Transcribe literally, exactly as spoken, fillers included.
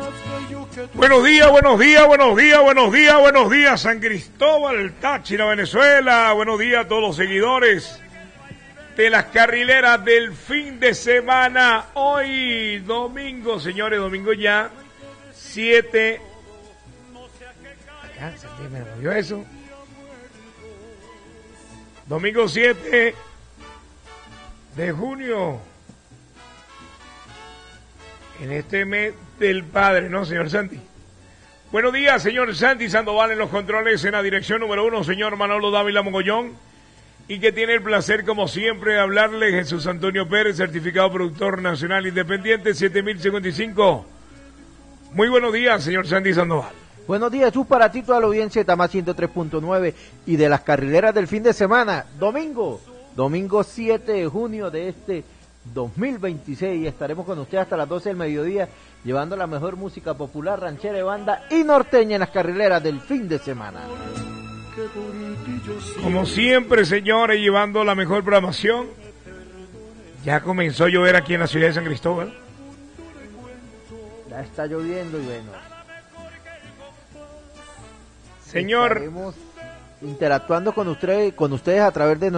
Buenos días, buenos días, buenos días, buenos días, buenos días, San Cristóbal, Táchira, Venezuela. Buenos días a todos los seguidores de las carrileras del fin de semana. Hoy, domingo, señores, domingo ya, siete. Acá, se me movió eso. Domingo siete de junio. En este mes del Padre, ¿no, señor Santi? Buenos días, señor Santi Sandoval en los controles, en la dirección número uno, señor Manolo Dávila Mogollón, y que tiene el placer, como siempre, de hablarle Jesús Antonio Pérez, certificado productor nacional independiente, siete mil cincuenta y cinco. Muy buenos días, señor Santi Sandoval. Buenos días, Jesús, para ti, toda la audiencia de Tamás ciento tres punto nueve y de las carrileras del fin de semana. Domingo, domingo siete de junio de este dos mil veintiséis, y estaremos con usted hasta las doce del mediodía, llevando la mejor música popular, ranchera de banda y norteña en las carrileras del fin de semana. Como siempre, señores, llevando la mejor programación. Ya comenzó a llover aquí en la ciudad de San Cristóbal. Ya está lloviendo y bueno. Señor, estaremos interactuando con ustedes, con ustedes a través de